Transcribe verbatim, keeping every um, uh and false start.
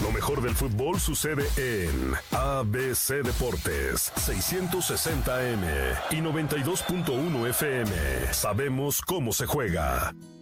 Lo mejor del fútbol sucede en A B C Deportes, seiscientos sesenta A M y noventa y dos punto uno F M. Sabemos cómo se juega.